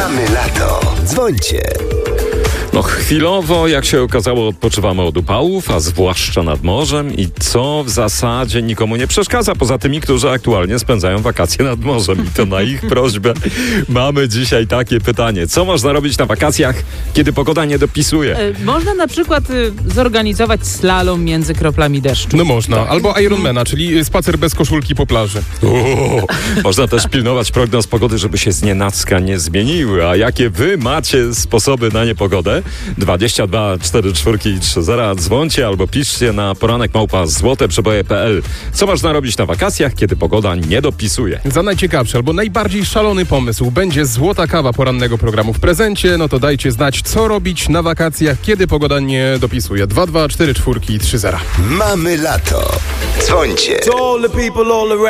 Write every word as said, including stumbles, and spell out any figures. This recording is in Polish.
Mamy lato. Dzwońcie. No chwilowo, jak się okazało, odpoczywamy od upałów, a zwłaszcza nad morzem i co w zasadzie nikomu nie przeszkadza, poza tymi, którzy aktualnie spędzają wakacje nad morzem. I to na ich prośbę mamy dzisiaj takie pytanie. Co można robić na wakacjach, kiedy pogoda nie dopisuje? E, Można na przykład y, zorganizować slalom między kroplami deszczu. No można. Albo Ironmana, czyli spacer bez koszulki po plaży. Uuu, można też pilnować prognoz pogody, żeby się znienacka nie zmieniły. A jakie wy macie sposoby na niepogodę? dwadzieścia dwa cztery cztery trzy zero. Dzwońcie albo piszcie na poranek małpa złote przeboje kropka p l. Co można robić na wakacjach, kiedy pogoda nie dopisuje? Za najciekawszy albo najbardziej szalony pomysł będzie złota kawa porannego programu w prezencie. No to dajcie znać, co robić na wakacjach, kiedy pogoda nie dopisuje. dwa dwa cztery cztery trzy zero. Mamy lato. Dzwońcie. To all the people all around.